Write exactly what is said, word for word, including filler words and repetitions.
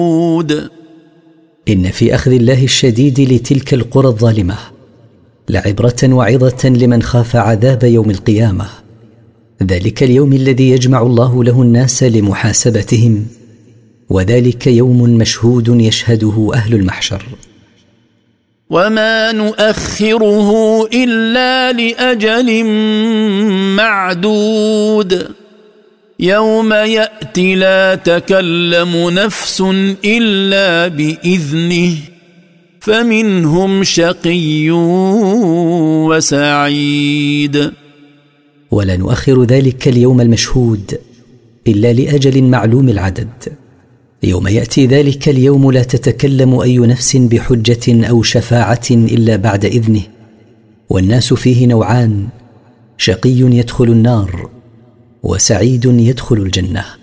إن في أخذ الله الشديد لتلك القرى الظالمة لعبرة وعظة لمن خاف عذاب يوم القيامة، ذلك اليوم الذي يجمع الله له الناس لمحاسبتهم، وذلك يوم مشهود يشهده أهل المحشر. وما نؤخره إلا لأجل معدود يوم يأتي لا تكلم نفس إلا بإذنه فمنهم شقي وسعيد. ولا نؤخر ذلك اليوم المشهود إلا لأجل معلوم العدد، يوم يأتي ذلك اليوم لا تتكلم أي نفس بحجة أو شفاعة إلا بعد إذنه، والناس فيه نوعان: شقي يدخل النار وسعيد يدخل الجنة.